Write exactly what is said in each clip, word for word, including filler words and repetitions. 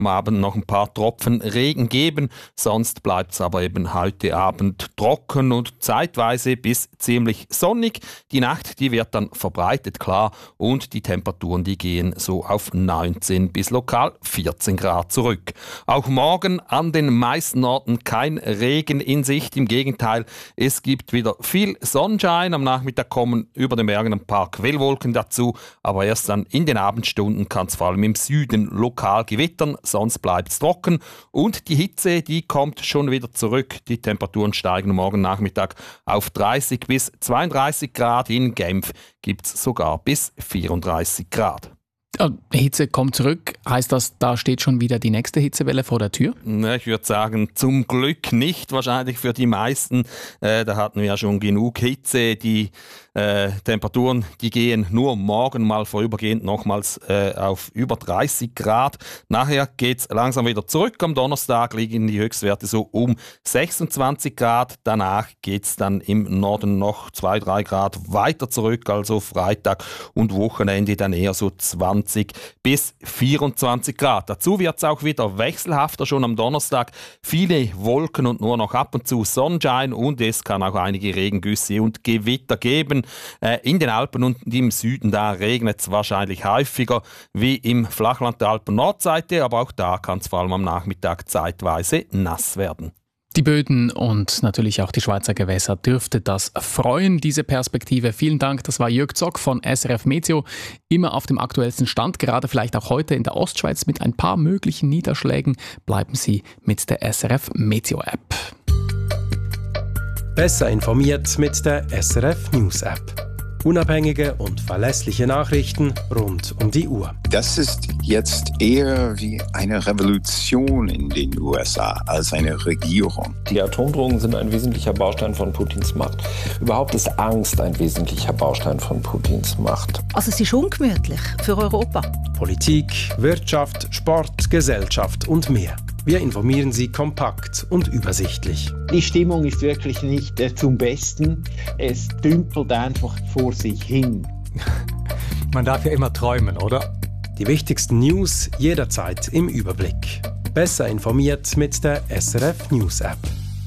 am Abend noch ein paar Tropfen Regen geben. Sonst bleibt es aber eben heute Abend trocken und zeitweise bis ziemlich sonnig. Die Nacht, die wird dann verbreitet klar und die Temperaturen, die gehen so auf neunzehn bis lokal vierzehn Grad zurück. Auch morgen an den meisten Orten kein Regen in Sicht. Im Gegenteil, es gibt wieder viel Sonnenschein. Am Nachmittag kommen über den Bergen ein paar Quellwolken dazu, aber erst dann in den Abendstunden kann es vor allem im Süden lokal gewittern, sonst bleibt es trocken. Und die Hitze, die kommt schon wieder zurück. Die Temperaturen steigen morgen Nachmittag auf dreißig bis zweiunddreißig Grad. In Genf gibt es sogar bis vierunddreißig Grad. Die Hitze kommt zurück. Heißt das, da steht schon wieder die nächste Hitzewelle vor der Tür? Ich würde sagen, zum Glück nicht. Wahrscheinlich für die meisten. Äh, da hatten wir ja schon genug Hitze. Die äh, Temperaturen, die gehen nur morgen mal vorübergehend nochmals äh, auf über dreißig Grad. Nachher geht es langsam wieder zurück. Am Donnerstag liegen die Höchstwerte so um sechsundzwanzig Grad. Danach geht es dann im Norden noch zwei bis drei Grad weiter zurück. Also Freitag und Wochenende dann eher so zwanzig bis vierundzwanzig Grad. Dazu wird es auch wieder wechselhafter. Schon am Donnerstag viele Wolken und nur noch ab und zu Sonnenschein und es kann auch einige Regengüsse und Gewitter geben. Äh, in den Alpen und im Süden, da regnet es wahrscheinlich häufiger wie im Flachland der Alpen-Nordseite, aber auch da kann es vor allem am Nachmittag zeitweise nass werden. Die Böden und natürlich auch die Schweizer Gewässer dürfte das freuen, diese Perspektive. Vielen Dank, das war Jörg Zock von S R F Meteo. Immer auf dem aktuellsten Stand, gerade vielleicht auch heute in der Ostschweiz mit ein paar möglichen Niederschlägen. Bleiben Sie mit der S R F Meteo App. Besser informiert mit der S R F News App. Unabhängige und verlässliche Nachrichten rund um die Uhr. Das ist jetzt eher wie eine Revolution in den U S A als eine Regierung. Die Atomdrohungen sind ein wesentlicher Baustein von Putins Macht. Überhaupt ist Angst ein wesentlicher Baustein von Putins Macht. Also es ist ungemütlich für Europa. Politik, Wirtschaft, Sport, Gesellschaft und mehr. Wir informieren Sie kompakt und übersichtlich. Die Stimmung ist wirklich nicht äh, zum Besten. Es dümpelt einfach vor sich hin. Man darf ja immer träumen, oder? Die wichtigsten News jederzeit im Überblick. Besser informiert mit der S R F News App.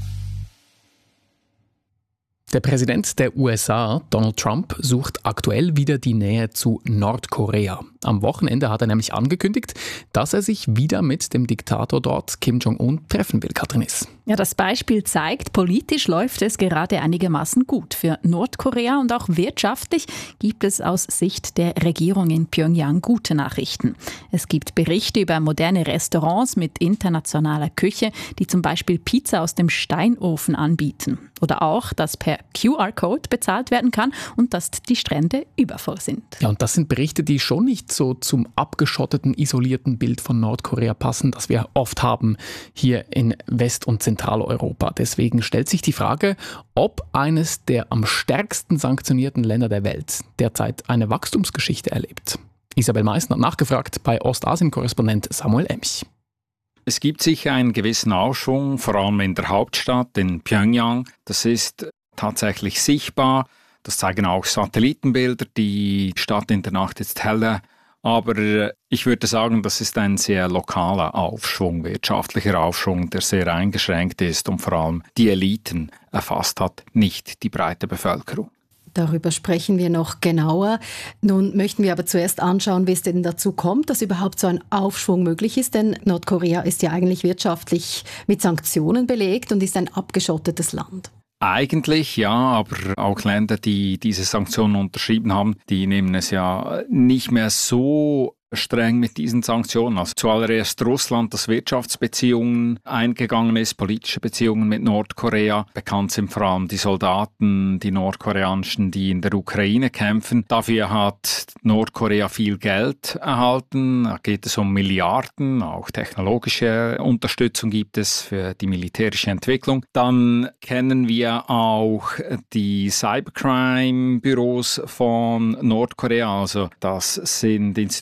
Der Präsident der U S A, Donald Trump, sucht aktuell wieder die Nähe zu Nordkorea. Am Wochenende hat er nämlich angekündigt, dass er sich wieder mit dem Diktator dort, Kim Jong-un, treffen will, Katrin Is. Ja, das Beispiel zeigt, politisch läuft es gerade einigermaßen gut für Nordkorea und auch wirtschaftlich gibt es aus Sicht der Regierung in Pyongyang gute Nachrichten. Es gibt Berichte über moderne Restaurants mit internationaler Küche, die zum Beispiel Pizza aus dem Steinofen anbieten. Oder auch, dass per Q R-Code bezahlt werden kann und dass die Strände übervoll sind. Ja, und das sind Berichte, die schon nicht so zum abgeschotteten, isolierten Bild von Nordkorea passen, das wir oft haben hier in West- und Zentraleuropa. Deswegen stellt sich die Frage, ob eines der am stärksten sanktionierten Länder der Welt derzeit eine Wachstumsgeschichte erlebt. Isabel Meissner hat nachgefragt bei Ostasien-Korrespondent Samuel Emch. Es gibt sicher einen gewissen Aufschwung, vor allem in der Hauptstadt, in Pyongyang. Das ist tatsächlich sichtbar. Das zeigen auch Satellitenbilder. Die Stadt in der Nacht ist heller. Aber ich würde sagen, das ist ein sehr lokaler Aufschwung, wirtschaftlicher Aufschwung, der sehr eingeschränkt ist und vor allem die Eliten erfasst hat, nicht die breite Bevölkerung. Darüber sprechen wir noch genauer. Nun möchten wir aber zuerst anschauen, wie es denn dazu kommt, dass überhaupt so ein Aufschwung möglich ist. Denn Nordkorea ist ja eigentlich wirtschaftlich mit Sanktionen belegt und ist ein abgeschottetes Land. Eigentlich ja, aber auch Länder, die diese Sanktionen unterschrieben haben, die nehmen es ja nicht mehr so streng mit diesen Sanktionen. Also zuallererst Russland, das Wirtschaftsbeziehungen eingegangen ist, politische Beziehungen mit Nordkorea. Bekannt sind vor allem die Soldaten, die nordkoreanischen, die in der Ukraine kämpfen. Dafür hat Nordkorea viel Geld erhalten. Da geht es um Milliarden. Auch technologische Unterstützung gibt es für die militärische Entwicklung. Dann kennen wir auch die Cybercrime-Büros von Nordkorea. Also das sind Institutionen,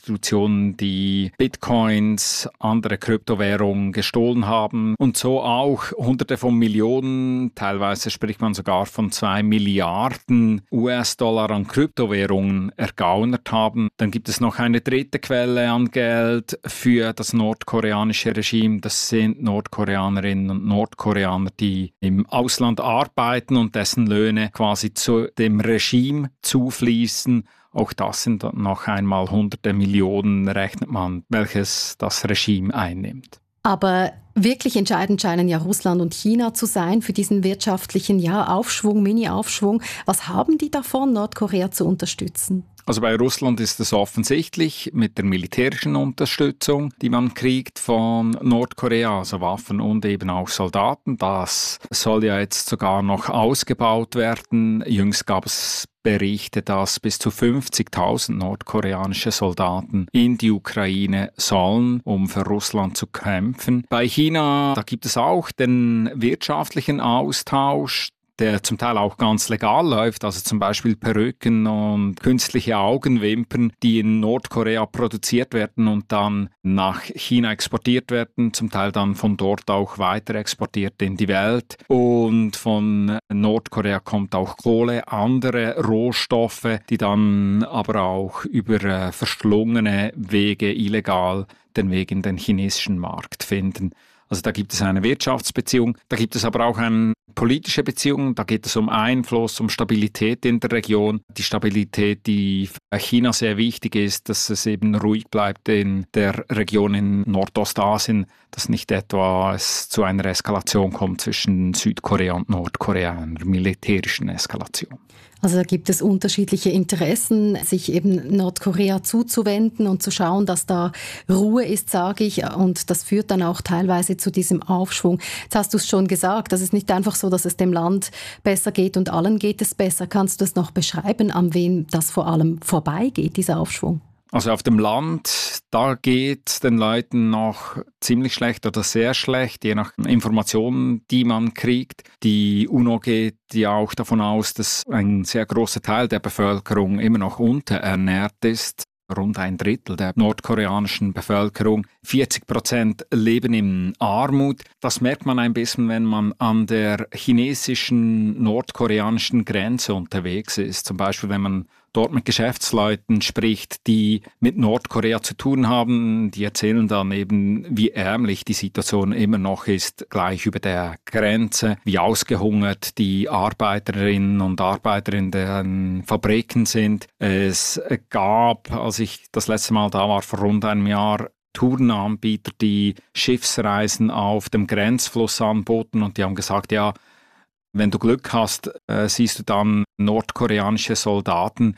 Personen, die Bitcoins, andere Kryptowährungen gestohlen haben und so auch Hunderte von Millionen, teilweise spricht man sogar von zwei Milliarden U S-Dollar an Kryptowährungen ergaunert haben. Dann gibt es noch eine dritte Quelle an Geld für das nordkoreanische Regime. Das sind Nordkoreanerinnen und Nordkoreaner, die im Ausland arbeiten und dessen Löhne quasi zu dem Regime zufließen. Auch das sind noch einmal hunderte Millionen, rechnet man, welches das Regime einnimmt. Aber wirklich entscheidend scheinen ja Russland und China zu sein für diesen wirtschaftlichen ja, Aufschwung, Mini-Aufschwung. Was haben die davon, Nordkorea zu unterstützen? Also bei Russland ist es offensichtlich mit der militärischen Unterstützung, die man kriegt von Nordkorea, also Waffen und eben auch Soldaten. Das soll ja jetzt sogar noch ausgebaut werden. Jüngst gab es Berichte, dass bis zu fünfzigtausend nordkoreanische Soldaten in die Ukraine sollen, um für Russland zu kämpfen. Bei China, da gibt es auch den wirtschaftlichen Austausch, der zum Teil auch ganz legal läuft, also zum Beispiel Perücken und künstliche Augenwimpern, die in Nordkorea produziert werden und dann nach China exportiert werden, zum Teil dann von dort auch weiter exportiert in die Welt. Und von Nordkorea kommt auch Kohle, andere Rohstoffe, die dann aber auch über äh, verschlungene Wege illegal den Weg in den chinesischen Markt finden. Also da gibt es eine Wirtschaftsbeziehung, da gibt es aber auch eine politische Beziehung, da geht es um Einfluss, um Stabilität in der Region. Die Stabilität, die für China sehr wichtig ist, dass es eben ruhig bleibt in der Region in Nordostasien, dass nicht etwa es zu einer Eskalation kommt zwischen Südkorea und Nordkorea, einer militärischen Eskalation. Also da gibt es unterschiedliche Interessen, sich eben Nordkorea zuzuwenden und zu schauen, dass da Ruhe ist, sage ich. Und das führt dann auch teilweise zu diesem Aufschwung. Jetzt hast du es schon gesagt, das ist nicht einfach so, dass es dem Land besser geht und allen geht es besser. Kannst du es noch beschreiben, an wen das vor allem vorbeigeht, dieser Aufschwung? Also auf dem Land, da geht es den Leuten noch ziemlich schlecht oder sehr schlecht, je nach Informationen, die man kriegt. Die UNO geht ja auch davon aus, dass ein sehr großer Teil der Bevölkerung immer noch unterernährt ist. Rund ein Drittel der nordkoreanischen Bevölkerung. vierzig Prozent leben in Armut. Das merkt man ein bisschen, wenn man an der chinesischen, nordkoreanischen Grenze unterwegs ist. Zum Beispiel, wenn man dort mit Geschäftsleuten spricht, die mit Nordkorea zu tun haben. Die erzählen dann eben, wie ärmlich die Situation immer noch ist, gleich über der Grenze, wie ausgehungert die Arbeiterinnen und Arbeiter in den Fabriken sind. Es gab, als ich das letzte Mal da war, vor rund einem Jahr, Tourenanbieter, die Schiffsreisen auf dem Grenzfluss anboten und die haben gesagt, ja, wenn du Glück hast, äh, siehst du dann nordkoreanische Soldaten,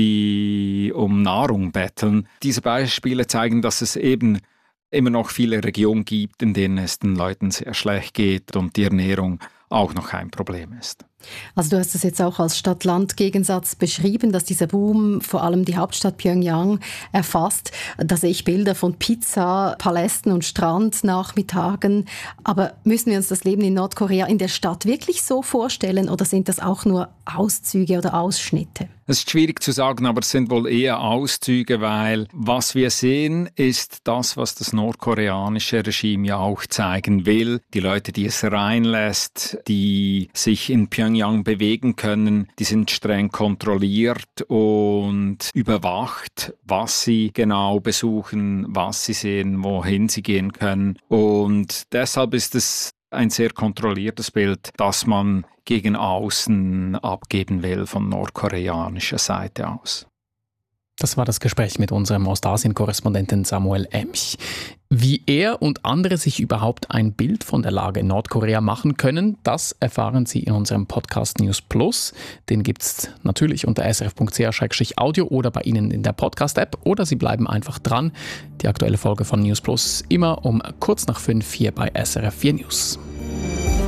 die um Nahrung betteln. Diese Beispiele zeigen, dass es eben immer noch viele Regionen gibt, in denen es den Leuten sehr schlecht geht und die Ernährung auch noch ein Problem ist. Also du hast es jetzt auch als Stadt-Land-Gegensatz beschrieben, dass dieser Boom vor allem die Hauptstadt Pyongyang erfasst. Da sehe ich Bilder von Pizza, Palästen und Strandnachmittagen. Aber müssen wir uns das Leben in Nordkorea in der Stadt wirklich so vorstellen oder sind das auch nur Auszüge oder Ausschnitte? Es ist schwierig zu sagen, aber es sind wohl eher Auszüge, weil was wir sehen, ist das, was das nordkoreanische Regime ja auch zeigen will. Die Leute, die es reinlässt, die sich in Pyongyang bewegen können, die sind streng kontrolliert und überwacht, was sie genau besuchen, was sie sehen, wohin sie gehen können. Und deshalb ist es ein sehr kontrolliertes Bild, das man gegen außen abgeben will von nordkoreanischer Seite aus. Das war das Gespräch mit unserem Ostasien-Korrespondenten Samuel Emch. Wie er und andere sich überhaupt ein Bild von der Lage in Nordkorea machen können, das erfahren Sie in unserem Podcast News Plus. Den gibt es natürlich unter s r f punkt c h audio oder bei Ihnen in der Podcast-App oder Sie bleiben einfach dran. Die aktuelle Folge von News Plus immer um kurz nach fünf hier bei S R F vier News.